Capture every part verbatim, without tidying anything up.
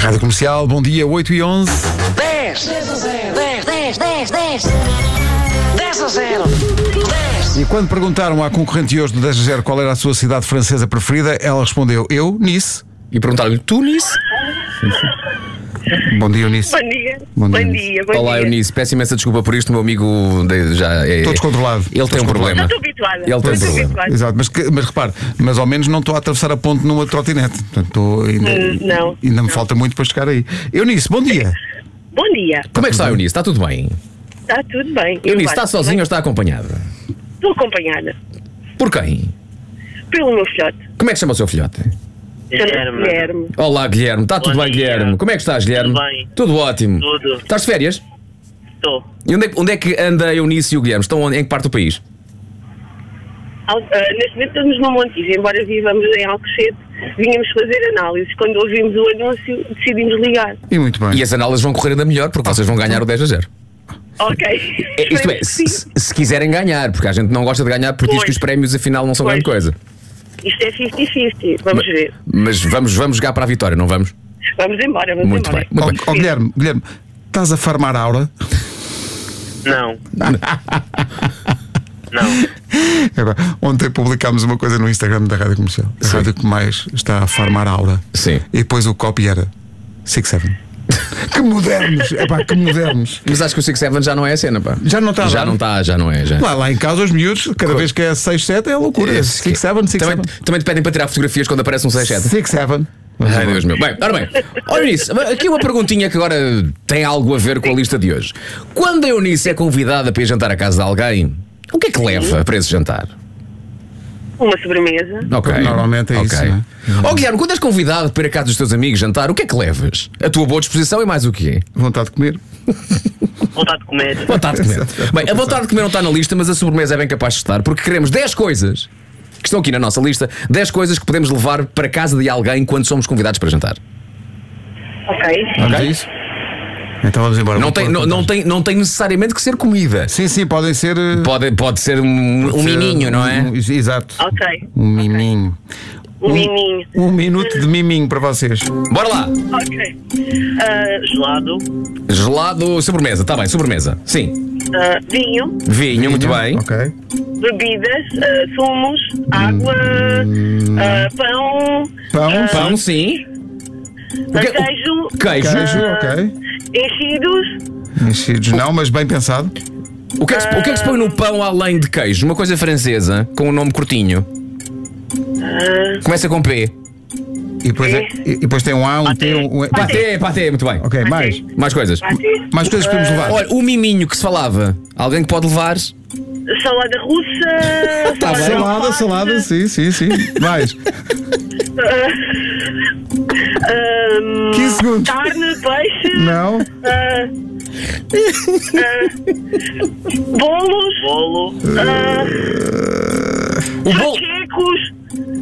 Rádio Comercial, bom dia, oito e onze. dez, dez a zero, dez, dez, dez, dez, dez a zero, dez. E quando perguntaram à concorrente hoje do dez a zero qual era a sua cidade francesa preferida, ela respondeu, eu, Nice. E perguntaram-lhe, tu, Nice? Bom dia, Eunice. Bom dia. Bom Bom dia. dia. Bom Olá, dia. Eunice, peço imensa desculpa por isto, o meu amigo de- já é. Estou descontrolado. Ele tem um problema. Já estou habituada. Ele tem Estou problema. habituada. Exato, mas, que- mas repare, mas ao menos não estou a atravessar a ponte numa trotinete. Portanto, estou ainda, Hum, não. ainda me falta muito para chegar aí. Eunice, bom dia. Bom dia. Como é que está, Eunice? Está tudo bem? Está tudo bem. Eunice, Eu está acho sozinha ou também. está acompanhada? Estou acompanhada Por quem? pelo meu filhote. Como é que chama o seu filhote? Chama-se Guilherme. Olá, Guilherme. Está tudo Bom bem, dia. Guilherme? Como é que estás, Guilherme? Tudo bem. Tudo ótimo. Tudo. Estás de férias? Estou. E onde é, que- onde é que anda a Eunice e o Guilherme? Estão onde- em que parte do país? Al- ah, neste momento estamos no Montijo, embora vivamos em Alcochete, vínhamos fazer análises. Quando ouvimos o anúncio, decidimos ligar. E muito bem. E as análises vão correr ainda melhor porque vocês vão ganhar o dez a zero. Ok. É, isto é, se, se- se quiserem ganhar, porque a gente não gosta de ganhar porque diz Pois. que os prémios afinal não são Pois. grande coisa. Isto é cinquenta cinquenta. Vamos ver. Mas vamos, vamos jogar para a vitória, não vamos? Vamos embora. Vamos Muito embora. bem. Muito Ó, bem. ó, Guilherme, Guilherme, estás a farmar a aura? Não. Não. É bem, ontem publicámos uma coisa no Instagram da Rádio Comercial. A Sim. rádio que mais está a farmar a aura. Sim. E depois o copy era six seven. Que modernos! É pá, que modernos! Mas acho que o six seven já não é a cena, pá. Já não está a Já dar? não está, já não é. Já. Lá, lá em casa, os miúdos, cada vez que é seis sete é loucura. É, six seven, six também, seven. também te pedem para tirar fotografias quando aparece um seis sete. six seven. Ai, Deus meu. Bem, ora bem, olha Eunice, aqui uma perguntinha que agora tem algo a ver com a lista de hoje. Quando a Eunice é convidada para ir jantar à casa de alguém, o que é que leva para esse jantar? Uma sobremesa. Ok. Normalmente é Ok. isso, não é? Ó Guilherme, quando és convidado para ir à casa dos teus amigos jantar, o que é que levas? A tua boa disposição e mais o quê? Vontade de comer. Vontade de comer. Vontade de comer. Bem, a vontade de comer não está na lista, mas a sobremesa é bem capaz de estar, porque queremos dez coisas que estão aqui na nossa lista, dez coisas que podemos levar para casa de alguém quando somos convidados para jantar. Ok. Vamos a isso? Então vamos embora. Não Vou tem, pôr a não, não, contar. tem, não tem necessariamente que ser comida. Sim, sim, podem ser. eh, Pode, pode ser um, um pode ser miminho, não é? um- exato. Ok. Um miminho. Um miminho. Um minuto de miminho para vocês. Bora lá! Ok. Ah, Gelado. Gelado, sobremesa, está bem, sobremesa. Sim. ah, vinho, Vinho, muito bem. Ok. bebidas, ah, sumos, água, ah, pão, Pão, Pão, sim. O que é- queijo, o- Queijo. queijo, ok. enchidos. Enchidos não, mas bem pensado. O que, é que, se- o que é que se põe no pão além de queijo? Uma coisa francesa, com um nome curtinho. Começa com P. E depois, é- e depois tem um A, um T, um. um Paté, paté, muito bem. Ok, mais. Mais coisas. Mais coisas podemos levar. Olha, o miminho que se falava. Alguém que pode levar. Salada russa. Tá bem. Salada, alface, salada, sim, sim, sim. Mais. ah, quinze segundos. carne, peixe. Não. ah, ah, bolos. Bolo. ah, O bolo. Quecos.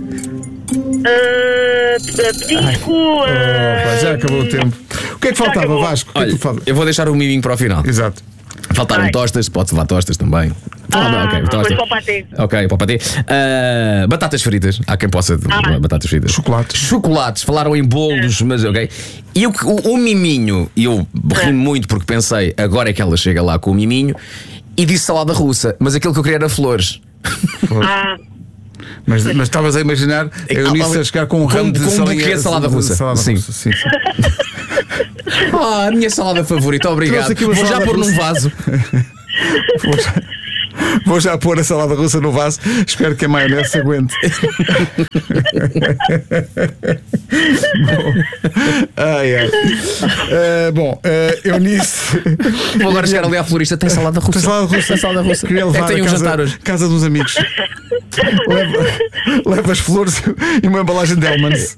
ah, petisco. ah, Opa, já acabou o tempo. O que é que faltava, acabou. Vasco? O que é que Olha, faltava? eu vou deixar o miminho para o final. Exato. Faltaram Ai. tostas, pode levar tostas também. Ah, Ah, ok, depois tostas. para o patê. Ok, para o patê. Ah, batatas fritas. Há quem possa. Ah. Batatas fritas. Chocolates. Chocolates. Falaram em bolos, mas ok. E o, o, o miminho, eu ri É. muito porque pensei, agora é que ela chega lá com o miminho, e disse salada russa, mas aquilo que eu queria era flores. Ah, Mas, mas estavas a imaginar a Eunice a chegar com um Com- ramo de com um salinha- buquê de salada de russa. salada Sim. russa, sim, sim. Ah, a minha salada favorita, obrigado. Trouxe aqui uma Vou já salada pôr num russa. vaso. Vou já, vou já pôr a salada russa no vaso. Espero que a maionese se aguente. Bom, ai, ai. Eh, bom, eh, Eunice. Vou agora chegar ali à florista. Tem salada russa. Tem salada russa. Tem salada russa. Queria É levar que tem a um casa, jantar hoje. casa dos amigos. Leva, leva as flores e uma embalagem de Hellmann's.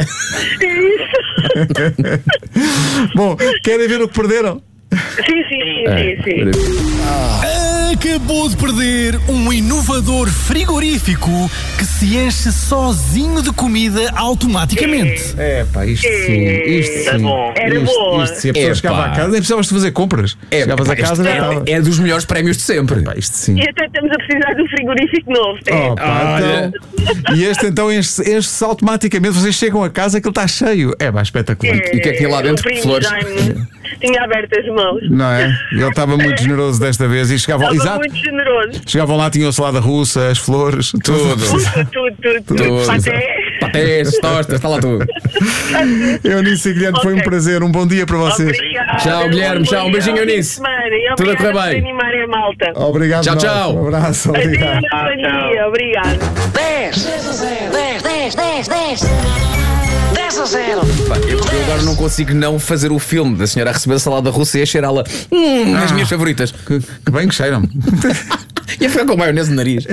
Bom, querem ver o que perderam? sim, sim, sim, sim, sim. É. Acabou de perder um inovador frigorífico que se enche sozinho de comida automaticamente. É pá, isto sim, isto Tá sim. bom. Era isto, boa. isto sim, a pessoa Epá. chegava à casa, nem precisavas de fazer compras. Chegavas pá, a casa isto já é, estava. é dos melhores prémios de sempre. Pá, isto sim. E até estamos a precisar de um frigorífico novo. É. Oh, pá, Olha. então, e este então enche-se enche-se automaticamente. Vocês chegam a casa, aquilo está cheio. É pá, espetacular. E o que é que tinha lá O dentro? primo Flores? Jaime tinha aberto as mãos. Não é? Ele estava muito generoso desta vez e chegavam, Estava exato, muito generoso. chegavam lá, tinham a salada russa, as flores, tudo. Tudo. Tudo, tudo, tudo. Tudo. tudo. Até... Patês, tostas, está lá tudo. Eunice e Guilherme, foi um Ok. prazer. Um bom dia para vocês. Obrigada. Tchau, Guilherme, tchau, um beijinho, Bom fim de Eunice. semana e Tudo a correr obrigada bem. por animarem a malta. Obrigado, Tchau, nós. tchau. Um abraço, obrigado. Adeus, bom dia. Obrigada. dez, dez a zero, dez, dez, dez, dez, dez a zero. Pá, eu, eu agora não consigo não fazer o filme da senhora a receber a salada russa e a cheirá-la. Hum, as minhas favoritas. Que, que bem que cheiram. E a ficar com maionese no nariz.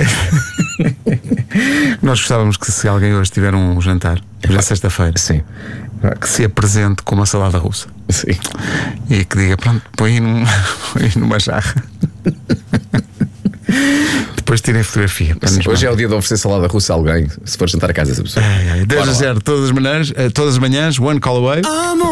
Nós gostávamos que se alguém hoje tiver um jantar, hoje é sexta-feira, Sim. que se apresente com uma salada russa Sim. e que diga, pronto, põe aí, num, põe aí numa jarra. Depois tirem fotografia para nos Hoje é mandar. o dia de oferecer salada russa a alguém, se for jantar a casa dessa pessoa. Ai, ai, dez Bora a lá. zero todas as manhãs, eh, todas as manhãs, one call away.